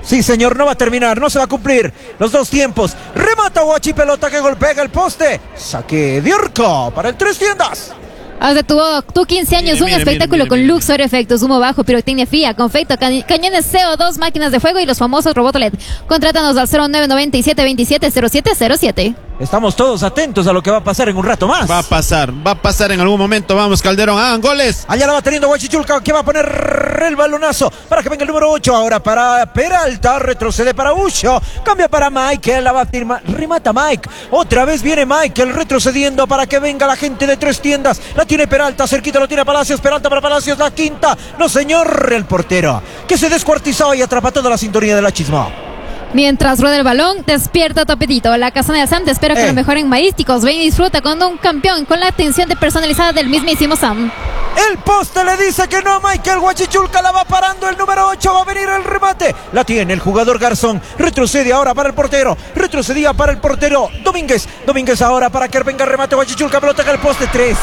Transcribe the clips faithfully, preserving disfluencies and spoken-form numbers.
Sí, señor, no va a terminar, no se va a cumplir los dos tiempos. Remata Guachi, pelota que golpea el poste. Saque de arco para el Tres Tiendas. Hasta tuvo tú quince años, mire, un mire, espectáculo mire, mire, con mire. Luxor Efectos, humo bajo, pirotecnia fría, confecto, ca cañones C O dos, máquinas de fuego y los famosos robots L E D. Contrátanos al cero nueve nueve siete dos siete cero siete cero siete. Estamos todos atentos a lo que va a pasar en un rato más. Va a pasar, va a pasar en algún momento. Vamos, Calderón, hagan goles. Allá la va teniendo Huachichulca, que va a poner el balonazo para que venga el número ocho. Ahora para Peralta, retrocede para Ucho, cambia para Michael, la va a tirar, remata Mike. Otra vez viene Michael retrocediendo para que venga la gente de Tres Tiendas. La tiene Peralta, cerquita lo tiene Palacios, Peralta para Palacios, la quinta. No, señor, el portero, que se descuartizó y atrapa toda la sintonía de la chisma. Mientras rueda el balón, despierta tu apetito. La Casona de Sam te espera eh. con lo mejor en marísticos. Ven y disfruta con un campeón con la atención de personalizada del mismísimo Sam. El poste le dice que no, Michael Huachichulca la va parando el número ocho, va a venir el remate. La tiene el jugador Garzón, retrocede ahora para el portero, retrocedía para el portero Domínguez. Domínguez ahora para que venga el remate Huachichulca, pelota que el poste, tres.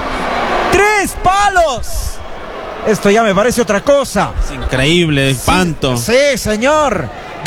¡Tres palos! Esto ya me parece otra cosa. Es increíble, espanto. Sí, sí, señor.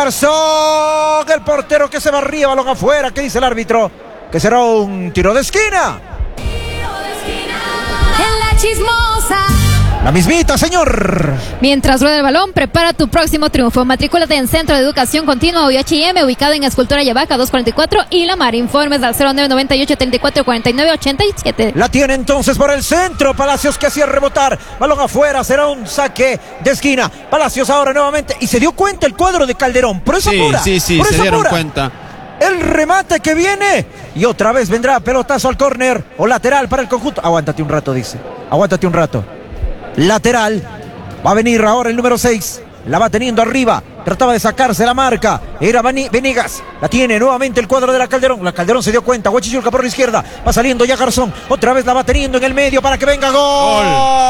Garzón, el portero que se va arriba, balón afuera. ¿Qué dice el árbitro? Que será un tiro de esquina. Tiro de esquina en la chismosa. La mismita, señor. Mientras rueda el balón, prepara tu próximo triunfo. Matricúlate en Centro de Educación Continua U H I M, ubicado en Escultura Yavaca doscientos cuarenta y cuatro y La Mar. Informes al cero nueve nueve ocho treinta y cuatro cuarenta y nueve ochenta y siete. La tiene entonces por el centro. Palacios que hacía rebotar. Balón afuera, será un saque de esquina. Palacios ahora nuevamente. Y se dio cuenta el cuadro de Calderón. Por eso sí, apura. Sí, sí, por se eso dieron apura. cuenta. El remate que viene. Y otra vez vendrá pelotazo al córner o lateral para el conjunto. Aguántate un rato, dice. Aguántate un rato. Lateral. Va a venir ahora el número seis. La va teniendo arriba. Trataba de sacarse la marca. Era Venegas. La tiene nuevamente el cuadro de la Calderón. La Calderón se dio cuenta. Huachichulca por la izquierda. Va saliendo ya Garzón. Otra vez la va teniendo en el medio para que venga gol.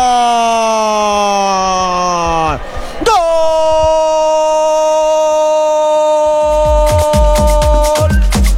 Gol. Gol.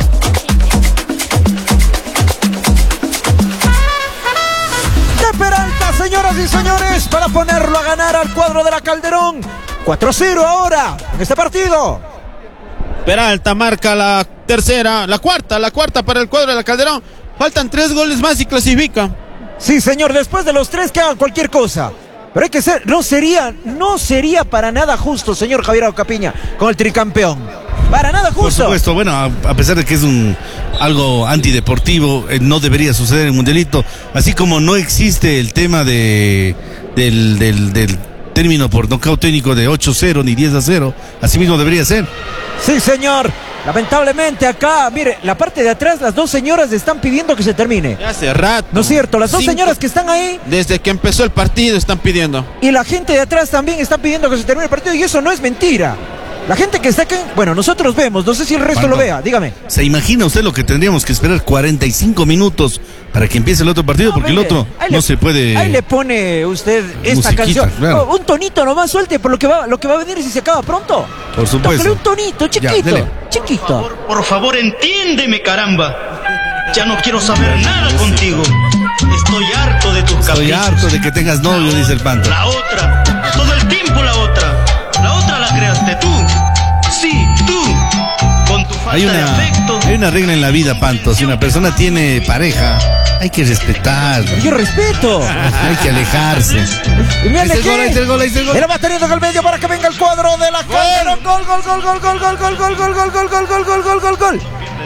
De Peralta, señoras y señores, para ponerlo a ganar al cuadro de la Calderón. cuatro a cero ahora en este partido. Peralta marca la tercera, la cuarta, la cuarta para el cuadro de la Calderón. Faltan tres goles más y clasifica. Sí, señor, después de los tres que hagan cualquier cosa. Pero hay que ser, no sería, no sería para nada justo, señor Javier Ocapiña, con el tricampeón. Para nada justo. Por supuesto, bueno, a, a pesar de que es un algo antideportivo, eh, no debería suceder en Mundialito. Así como no existe el tema de del, del, del término por nocaut técnico de ocho a cero ni diez a cero, así mismo debería ser. Sí, señor. Lamentablemente acá, mire, la parte de atrás, las dos señoras están pidiendo que se termine. Ya hace rato. ¿No es cierto? Las dos Cinco, señoras que están ahí. Desde que empezó el partido están pidiendo. Y la gente de atrás también está pidiendo que se termine el partido y eso no es mentira. La gente que está acá, bueno, nosotros vemos, no sé si el resto Pardon. lo vea, dígame. ¿Se imagina usted lo que tendríamos que esperar cuarenta y cinco minutos para que empiece el otro partido? No, porque mire, el otro le, no se puede... Ahí le pone usted esta musiquita, canción. claro. Oh, un tonito nomás suelte por lo que va, lo que va a venir si se acaba pronto. Por supuesto. Tócale un tonito, chiquito, Ya, chiquito. Por favor, por favor, entiéndeme, caramba. Ya no quiero saber nada contigo. Estoy harto de tus caprichos. Estoy harto de que tengas novio, dice el Panto. La otra, todo el tiempo la otra. La otra la creaste tú. Sí, tú. Con tu falta Hay de una, afecto. hay una regla en la vida, Panto. Si una persona tiene pareja, hay que respetar. Yo respeto. Hay que alejarse. Y me Ahí está el gol, ahí está alejé. el gol, ahí está el gol. Y la va teniendo en el medio para que venga el cuadro de la Calderón. Gol, gol, gol, gol, gol, gol, gol, gol, gol, gol, gol, gol, gol, gol, gol, gol, gol.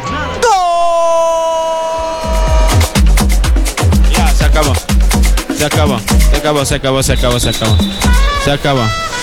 Ya, se acabó. Se acabó. Se acabó, se acabó, se acabó, se acabó. Se acabó.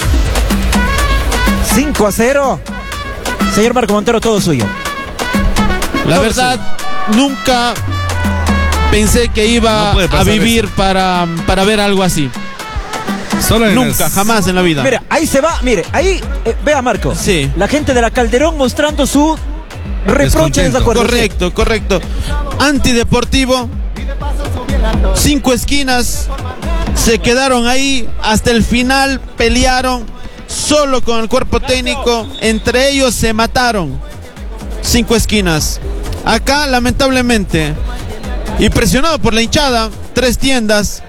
cinco a cero. Señor Marco Montero, todo suyo. La Todo verdad, nunca pensé que iba No puede a pasar vivir para, para ver algo así. Solo en Nunca, las- jamás en la vida. Mira, ahí se va, mire, ahí, eh, vea Marco. Sí. La gente de la Calderón mostrando su reproche, Descontento. desacuerdo. Correcto, correcto. Antideportivo. Cinco esquinas. Se quedaron ahí hasta el final. Pelearon solo con el cuerpo técnico. Entre ellos se mataron. Cinco esquinas. Acá, lamentablemente, y presionado por la hinchada, Tres Tiendas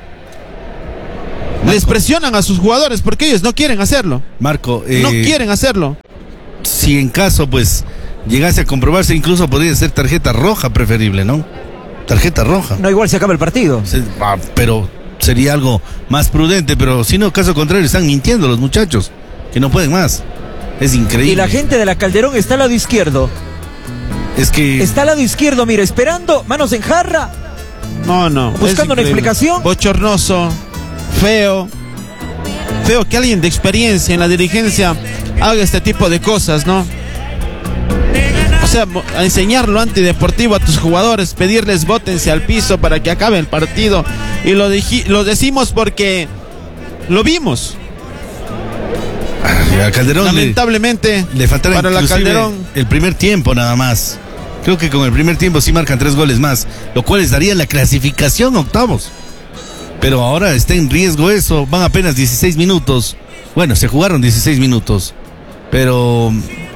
les presionan a sus jugadores porque ellos no quieren hacerlo. Marco, eh, No quieren hacerlo. si en caso pues llegase a comprobarse, incluso podría ser tarjeta roja preferible, ¿no? Tarjeta roja. No, igual se acaba el partido. Se, ah, pero sería algo más prudente, pero si no, caso contrario, están mintiendo los muchachos, que no pueden más. Es increíble. Y la gente de la Calderón está al lado izquierdo. Es que... Está al lado izquierdo, mira, esperando, manos en jarra. No, no. Buscando una explicación. Bochornoso, feo. Feo que alguien de experiencia en la dirigencia haga este tipo de cosas, ¿no? O sea, a enseñar lo antideportivo a tus jugadores, pedirles bótense al piso para que acabe el partido. Y lo, lo decimos porque lo vimos. A Calderón lamentablemente le, le faltará para la Calderón el primer tiempo nada más. Creo que con el primer tiempo sí marcan tres goles más, lo cual les daría la clasificación a octavos. Pero ahora está en riesgo eso, van apenas dieciséis minutos. Bueno, se jugaron dieciséis minutos, pero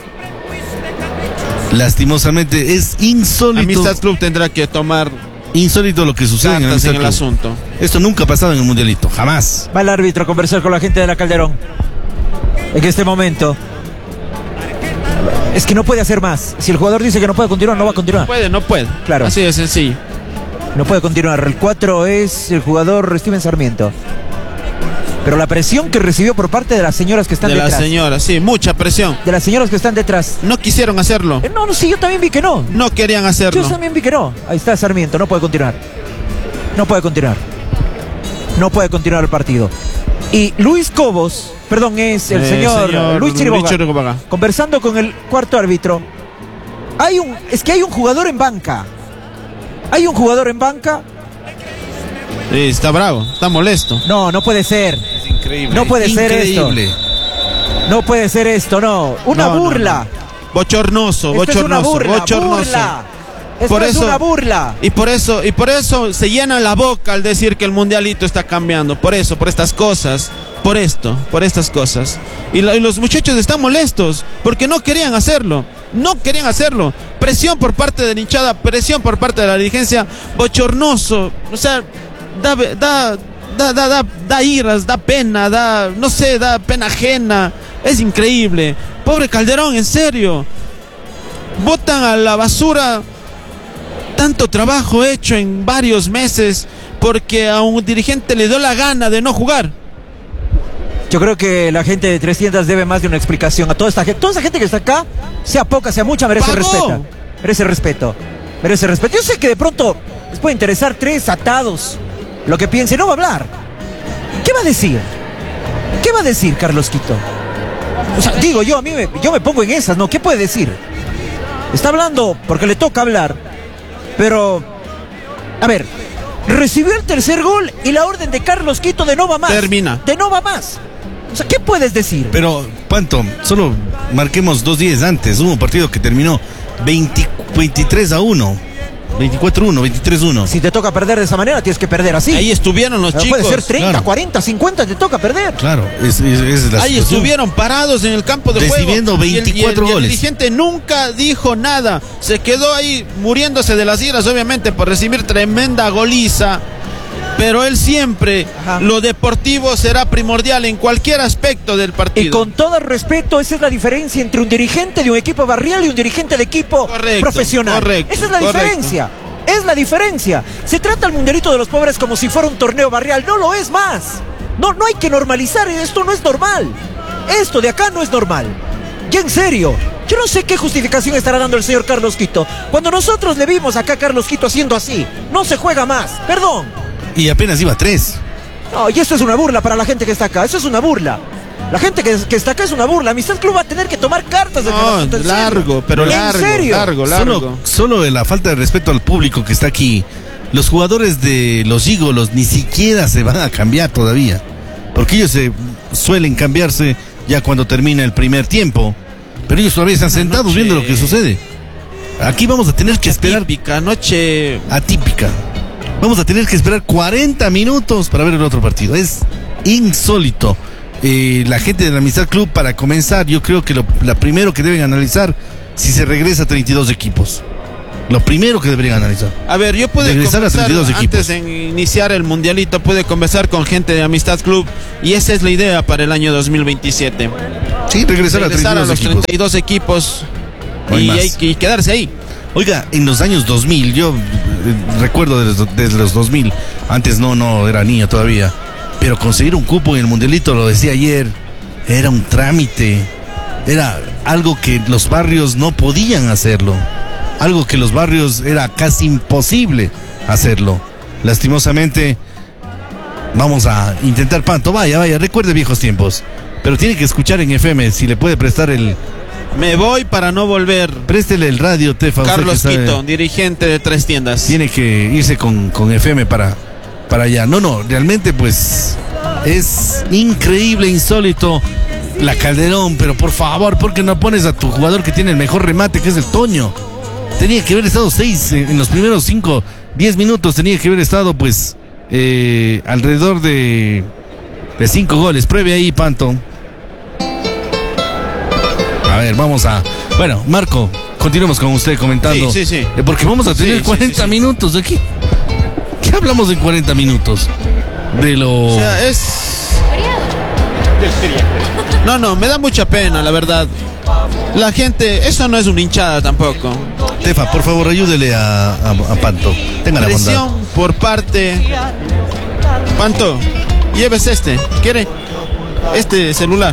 lastimosamente es insólito. Amistad Club tendrá que tomar insólito lo que sucede en el, en el asunto. Esto nunca ha pasado en el mundialito, jamás. Va el árbitro a conversar con la gente de la Calderón. En este momento es que no puede hacer más. Si el jugador dice que no puede continuar, no va a continuar. No puede, no puede. Claro. Así de sencillo. No puede continuar. El cuatro es el jugador Steven Sarmiento. Pero la presión que recibió por parte de las señoras que están de detrás. De las señoras, sí, mucha presión. De las señoras que están detrás. No quisieron hacerlo. Eh, no, no, sí, yo también vi que no. No querían hacerlo. Yo también vi que no. Ahí está Sarmiento, no puede continuar. No puede continuar. No puede continuar el partido. Y Luis Cobos, perdón, es el eh, señor, señor Luis Chiriboga, Chiriboga, conversando con el cuarto árbitro. Hay un, es que hay un jugador en banca. Hay un jugador en banca. Sí, está bravo, está molesto. No, no puede ser. Es increíble. No puede increíble. ser esto. No puede ser esto, no. Una no, burla. No, no. Bochornoso, esto bochornoso, es una burla, bochornoso. Burla. Esto por es eso, una burla. Y por eso, y por eso se llena la boca al decir que el mundialito está cambiando. Por eso, por estas cosas. Por esto, por estas cosas. Y, la, y los muchachos están molestos porque no querían hacerlo. No querían hacerlo. Presión por parte de la hinchada, presión por parte de la dirigencia. Bochornoso. O sea, da, da, da, da, da, da iras, da pena, da, no sé, da pena ajena. Es increíble. Pobre Calderón, en serio. Botan a la basura tanto trabajo hecho en varios meses porque a un dirigente le dio la gana de no jugar. Yo creo que la gente de trescientos debe más de una explicación a toda esta gente. Toda esta gente que está acá, sea poca, sea mucha, merece respeto. Merece respeto. Merece respeto. Yo sé que de pronto les puede interesar tres atados lo que piense. No va a hablar. ¿Qué va a decir? ¿Qué va a decir Carlos Quito? O sea, digo yo, a mí me, yo me pongo en esas, ¿no? ¿Qué puede decir? Está hablando porque le toca hablar. Pero, a ver, recibió el tercer gol y la orden de Carlos Quito de no va más. Termina. De no va más. O sea, ¿qué puedes decir? Pero, Panto, solo marquemos dos días antes. Hubo un partido que terminó veinte, veintitrés a uno. veinticuatro a uno, veintitrés a uno. Si te toca perder de esa manera, tienes que perder así. Ahí estuvieron los Pero chicos. Puede ser treinta, claro. cuarenta, cincuenta, te toca perder. Claro, es, es, es la Ahí situación. estuvieron parados en el campo de recibiendo juego. veinticuatro y el, y el, goles. Y el dirigente nunca dijo nada. Se quedó ahí muriéndose de las iras, obviamente, por recibir tremenda goliza. Pero él siempre, Ajá. lo deportivo será primordial en cualquier aspecto del partido. Y con todo respeto, esa es la diferencia entre un dirigente de un equipo barrial y un dirigente de equipo correcto, profesional. Correcto, esa es la correcto. diferencia. Es la diferencia. Se trata el mundialito de los pobres como si fuera un torneo barrial. No lo es más. No, no hay que normalizar. Esto no es normal. Esto de acá no es normal. Y en serio, yo no sé qué justificación estará dando el señor Carlos Quito. Cuando nosotros le vimos acá a Carlos Quito haciendo así, no se juega más. Perdón. Y apenas iba tres. No, y esto es una burla para la gente que está acá. Eso es una burla. La gente que, que está acá es una burla. Amistad Club va a tener que tomar cartas de no, largo, pero ¿En largo, serio? largo, largo. Solo, solo de la falta de respeto al público que está aquí. Los jugadores de los ígolos ni siquiera se van a cambiar todavía. Porque ellos se suelen cambiarse ya cuando termina el primer tiempo. Pero ellos todavía están sentados noche... viendo lo que sucede. Aquí vamos a tener que esperar. Atípica, noche atípica. Vamos a tener que esperar cuarenta minutos para ver el otro partido. Es insólito. Eh, la gente de la Amistad Club, para comenzar, yo creo que lo la primero que deben analizar si se regresa a treinta y dos equipos. Lo primero que deberían analizar. A ver, yo pude regresar conversar a treinta y dos equipos. Antes de iniciar el mundialito, pude conversar con gente de Amistad Club y esa es la idea para el año dos mil veintisiete. Sí, regresar, regresar a, a los equipos. treinta y dos equipos No hay y, más. hay, y quedarse ahí. Oiga, en los años dos mil, yo eh, recuerdo desde, desde los dos mil, antes no, no, era niño todavía, pero conseguir un cupo en el Mundialito, lo decía ayer, era un trámite, era algo que los barrios no podían hacerlo, algo que los barrios era casi imposible hacerlo. Lastimosamente, vamos a intentar, Panto, vaya, vaya, recuerde viejos tiempos, pero tiene que escuchar en F M, si le puede prestar el... Me voy para no volver. Préstele el radio, Tefa. usted Carlos que sabe. Quito, dirigente de Tres Tiendas. Tiene que irse con, con F M para, para allá. No, no, realmente pues es increíble, insólito la Calderón, pero por favor, ¿por qué no pones a tu jugador que tiene el mejor remate, que es el Toño? Tenía que haber estado seis eh, en los primeros cinco, diez minutos, tenía que haber estado pues eh, alrededor de, de cinco goles. Pruebe ahí, Panto. A ver, vamos a... Bueno, Marco, continuemos con usted comentando. Sí, sí, sí. Eh, porque vamos a tener Sí, sí, cuarenta sí, sí. minutos aquí. ¿Qué hablamos en cuarenta minutos? De lo... O sea, es... No, no, me da mucha pena, la verdad. La gente, eso no es una hinchada tampoco. Tefa, por favor, ayúdele a, a, a Panto. Tenga la bondad. Presión por parte... Panto, lleves este, ¿quiere? Este celular.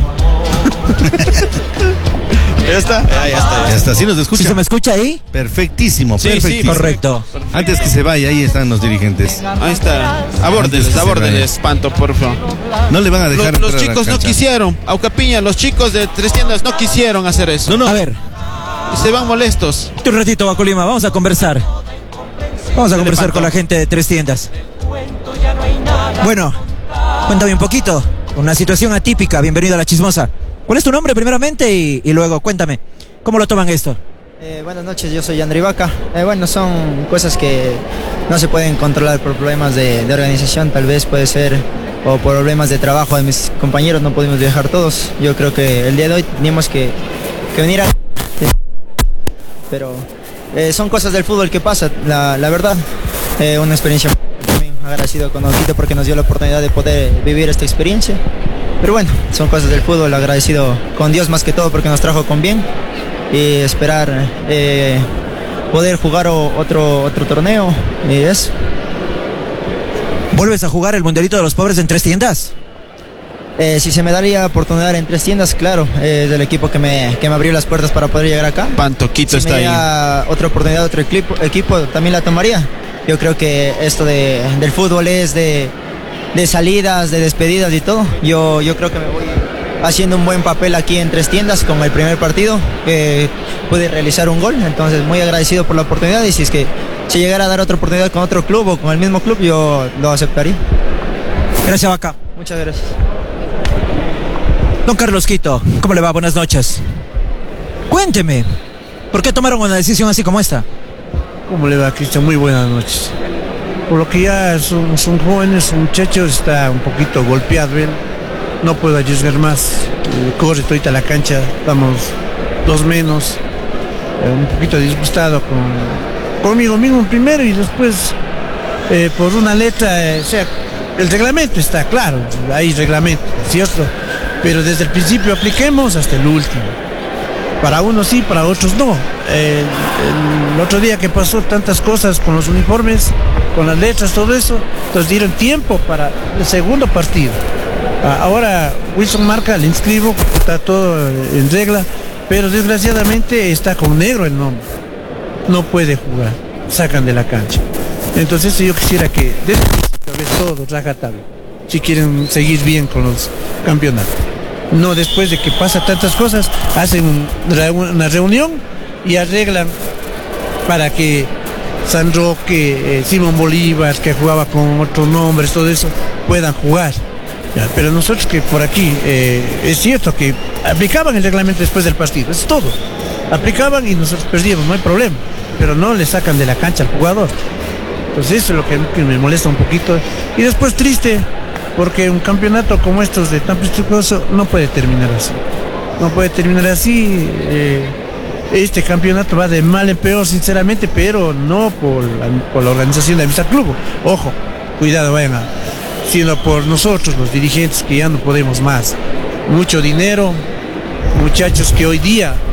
Ya está. Ya, ya está. Ya está, ¿sí nos escucha? ¿Sí se me escucha ahí? Perfectísimo, Sí, sí, perfectísimo. Correcto. Antes que se vaya, ahí están los dirigentes. Ahí está. Antes que Abórdeles, se abórdeles, Panto, por favor. No le van a dejar Los, los entrar a la chicos no cancha. quisieron, Aucapiña, los chicos de Tres Tiendas no quisieron hacer eso. No, no. A ver, Se van molestos. un ratito, Bacolima, vamos a conversar. Vamos a conversar Panto. con la gente de Tres Tiendas. Bueno, cuéntame un poquito. Una situación atípica. Bienvenido a La Chismosa. ¿Cuál es tu nombre primeramente y, y luego cuéntame, ¿cómo lo toman esto? Eh, buenas noches, yo soy Andri Vaca. Eh, bueno, son cosas que no se pueden controlar por problemas de, de organización, tal vez puede ser, o por problemas de trabajo de mis compañeros, no pudimos viajar todos. Yo creo que el día de hoy teníamos que, que venir a... Pero eh, son cosas del fútbol que pasa, la, la verdad. Eh, una experiencia también agradecido con Oquito porque nos dio la oportunidad de poder vivir esta experiencia. Pero bueno, son cosas del fútbol, agradecido con Dios más que todo porque nos trajo con bien y esperar eh, poder jugar o, otro, otro torneo y eso. ¿Vuelves a jugar el Mundialito de los Pobres en Tres Tiendas? Eh, si se me daría oportunidad en Tres Tiendas, claro, eh, del equipo que me, que me abrió las puertas para poder llegar acá. Panto, Quito Si está me ahí. diera otra oportunidad, otro equipo, equipo, también la tomaría. Yo creo que esto de, del fútbol es de... de salidas, de despedidas y todo. Yo, yo creo que me voy haciendo un buen papel aquí en Tres Tiendas con el primer partido. Eh, pude realizar un gol, entonces muy agradecido por la oportunidad y si es que si llegara a dar otra oportunidad con otro club o con el mismo club, yo lo aceptaría. Gracias, Vaca. Muchas gracias. Don Carlos Quito, ¿cómo le va? Buenas noches. Cuénteme, ¿por qué tomaron una decisión así como esta? ¿Cómo le va, Cristian? Muy buenas noches. Por lo que ya son, son jóvenes, son muchachos, está un poquito golpeado él. No puedo arriesgar más. Eh, corre ahorita a la cancha, estamos dos menos. Eh, un poquito disgustado con, conmigo mismo primero y después eh, por una letra, eh, o sea, el reglamento está claro, hay reglamento, ¿cierto? Pero desde el principio apliquemos hasta el último. Para unos sí, para otros no. Eh, el, el otro día que pasó tantas cosas con los uniformes, con las letras, todo eso, entonces dieron tiempo para el segundo partido. Ah, ahora Wilson Marca, le inscribo, está todo en regla, pero desgraciadamente está con negro el nombre. No puede jugar, sacan de la cancha. Entonces yo quisiera que desde el principio ves todo, rajatabla, si quieren seguir bien con los campeonatos. No después de que pasa tantas cosas, hacen una reunión y arreglan para que San Roque, eh, Simón Bolívar, que jugaba con otros nombres, todo eso, puedan jugar. Ya, pero nosotros que por aquí, eh, es cierto que aplicaban el reglamento después del partido, es todo. Aplicaban y nosotros perdíamos, no hay problema, pero no le sacan de la cancha al jugador. Entonces eso es lo que, que me molesta un poquito. Y después triste, porque un campeonato como estos de tan prestigioso no puede terminar así. No puede terminar así. Eh, este campeonato va de mal en peor, sinceramente, pero no por la, por la organización de Amistad Club. Ojo, cuidado, vayan a, sino por nosotros, los dirigentes, que ya no podemos más. Mucho dinero, muchachos que hoy día